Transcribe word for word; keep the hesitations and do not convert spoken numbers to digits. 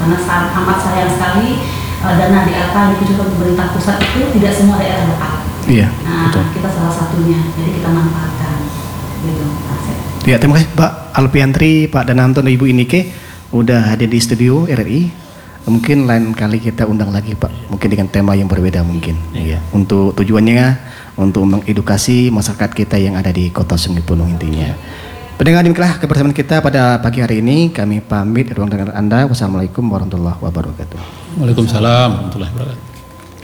karena sangat amat sayang sekali uh, dana D A K yang dikucurkan pemerintah pusat itu tidak semua daerah dapat. Iya. Nah, Betul. kita salah satunya, jadi kita manfaatkan. Gitu, Pak. Ya, terima kasih Pak Alfiantri, Pak Dananto, dan Ibu Inike udah hadir di studio R R I. Mungkin lain kali kita undang lagi Pak, mungkin dengan tema yang berbeda mungkin. Ya. Untuk tujuannya untuk mengedukasi masyarakat kita yang ada di Kota Sungai Penuh intinya. Pendengar, demikianlah kebersamaan kita pada pagi hari ini. Kami pamit ruang dengar Anda. Wassalamualaikum warahmatullahi wabarakatuh. Waalaikumsalam warahmatullahi wabarakatuh.